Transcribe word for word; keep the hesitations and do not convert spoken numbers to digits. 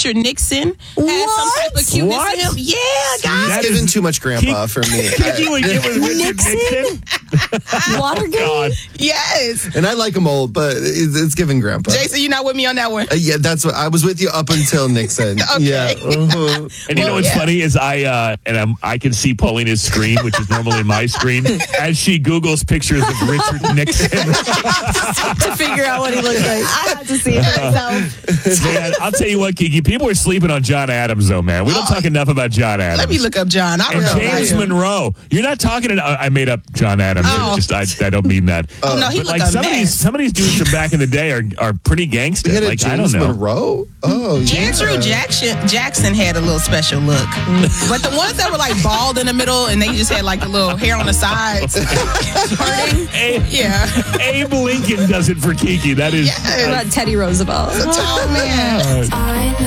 Richard Nixon had some type of cuteness What? to him. Yeah, guys. That's giving too much grandpa for me. Kiki would get with Richard Nixon? Watergate? God. Yes. And I like them old, but it's, it's giving grandpa. Jason, you not with me on that one? Uh, yeah, that's what I was with you up until Nixon. Okay. Yeah. Uh-huh. And you know Well, what's yeah. funny is I uh, and I'm, I can see Paulina's screen, which is normally my screen, as she Googles pictures of Richard Nixon. To figure out what he looks like. I had to see it for myself. Man, I'll tell you what, Kiki, people are sleeping on John Adams, though, man. We don't talk enough about John Adams. Let me look up John. I don't And know. James about him. Monroe. You're not talking. To, I made up John Adams. Oh. Just I, I don't mean that. Oh, no, he But looked like a some of these mess. some of these dudes from back in the day are are pretty gangster. We had a Like I James don't know. Monroe. Oh, yeah. Andrew Jackson Jackson had a little special look, but the ones that were like bald in the middle and they just had like the little hair on the sides, parting. Abe, Yeah, Abe Lincoln does it for Kiki. That is. Yeah. What about Teddy Roosevelt? tall man. uh,